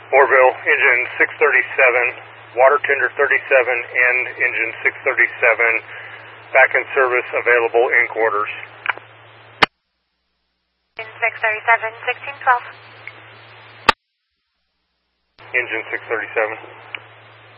Orville, engine 637, water tender 37, and engine 637, back in service, available in quarters. Engine 637, 1612. Engine 637.